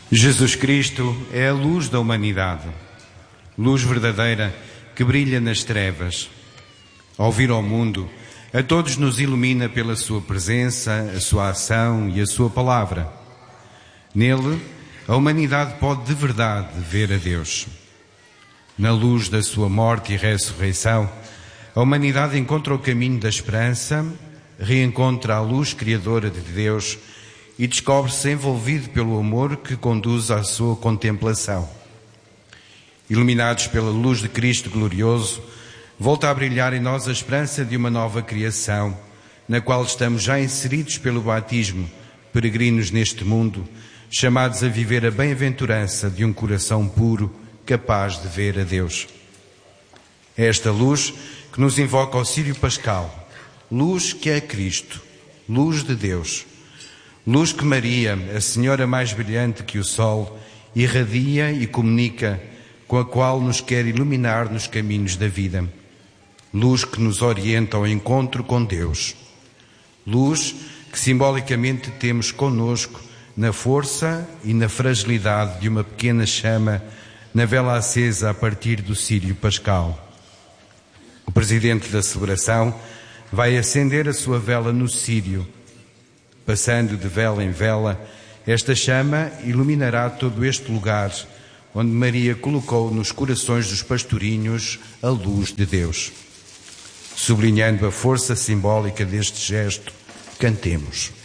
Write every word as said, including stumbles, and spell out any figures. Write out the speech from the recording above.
Jesus Cristo é a luz da humanidade, luz verdadeira que brilha nas trevas. Ao vir ao mundo, a todos nos ilumina pela sua presença, a sua ação e a sua palavra. Nele, a humanidade pode de verdade ver a Deus. Na luz da sua morte e ressurreição, a humanidade encontra o caminho da esperança, reencontra a luz criadora de Deus e descobre-se envolvido pelo amor que conduz à sua contemplação. Iluminados pela luz de Cristo glorioso, volta a brilhar em nós a esperança de uma nova criação, na qual estamos já inseridos pelo batismo, peregrinos neste mundo, chamados a viver a bem-aventurança de um coração puro, capaz de ver a Deus. É esta luz que nos invoca ao Círio Pascal, luz que é Cristo, luz de Deus, luz que Maria, a Senhora mais brilhante que o sol, irradia e comunica, com a qual nos quer iluminar nos caminhos da vida. Luz que nos orienta ao encontro com Deus. Luz que simbolicamente temos conosco na força e na fragilidade de uma pequena chama na vela acesa a partir do Círio Pascal. O presidente da celebração vai acender a sua vela no círio. Passando de vela em vela, esta chama iluminará todo este lugar onde Maria colocou nos corações dos pastorinhos a luz de Deus. Sublinhando a força simbólica deste gesto, cantemos.